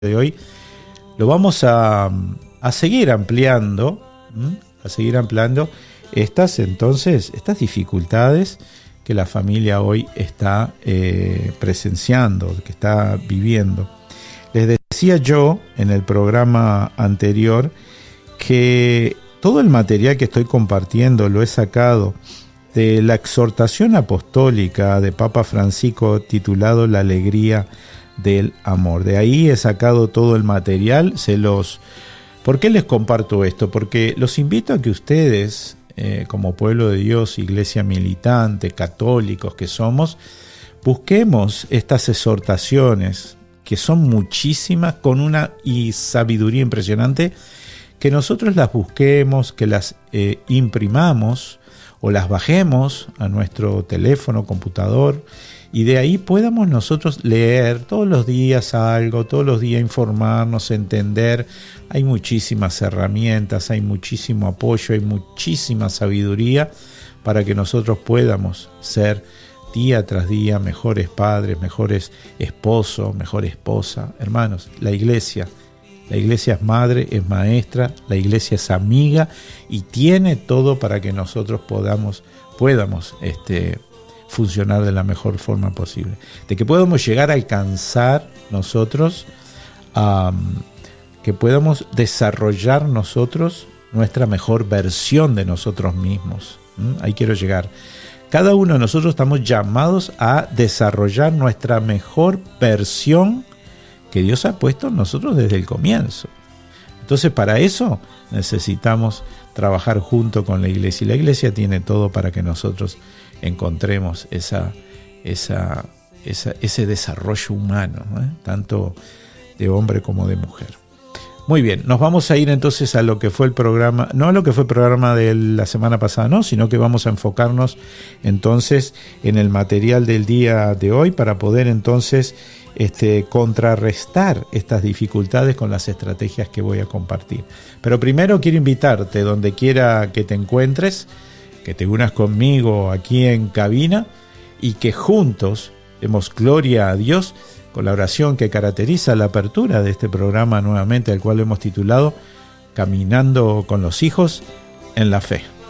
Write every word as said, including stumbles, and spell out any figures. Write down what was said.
de hoy lo vamos a, a seguir ampliando, ¿m? a seguir ampliando estas entonces estas dificultades que la familia hoy está eh, presenciando, que está viviendo. Les decía yo en el programa anterior que todo el material que estoy compartiendo lo he sacado de la exhortación apostólica de Papa Francisco titulado La alegría del amor. De ahí he sacado todo el material. Se los... ¿Por qué les comparto esto? Porque los invito a que ustedes, eh, como pueblo de Dios, iglesia militante, católicos que somos, busquemos estas exhortaciones, que son muchísimas, con una y sabiduría impresionante, que nosotros las busquemos, que las eh, imprimamos o las bajemos a nuestro teléfono, computador, y de ahí podamos nosotros leer todos los días algo, todos los días informarnos, entender. Hay muchísimas herramientas, hay muchísimo apoyo, hay muchísima sabiduría para que nosotros podamos ser día tras día mejores padres, mejores esposos, mejor esposa. Hermanos, la iglesia, la iglesia es madre, es maestra, la iglesia es amiga y tiene todo para que nosotros podamos, podamos este, funcionar de la mejor forma posible. De que podamos llegar a alcanzar nosotros, um, que podamos desarrollar nosotros nuestra mejor versión de nosotros mismos. ¿Mm? Ahí quiero llegar. Cada uno de nosotros estamos llamados a desarrollar nuestra mejor versión que Dios ha puesto en nosotros desde el comienzo. Entonces, para eso necesitamos trabajar junto con la iglesia. Y la iglesia tiene todo para que nosotros encontremos esa, esa, esa, ese desarrollo humano, ¿eh? tanto de hombre como de mujer. Muy bien, nos vamos a ir entonces a lo que fue el programa, no a lo que fue el programa de la semana pasada, no, sino que vamos a enfocarnos entonces en el material del día de hoy para poder entonces este, contrarrestar estas dificultades con las estrategias que voy a compartir. Pero primero quiero invitarte, donde quiera que te encuentres, que te unas conmigo aquí en cabina y que juntos demos gloria a Dios con la oración que caracteriza la apertura de este programa nuevamente, al cual hemos titulado Caminando con los hijos en la fe.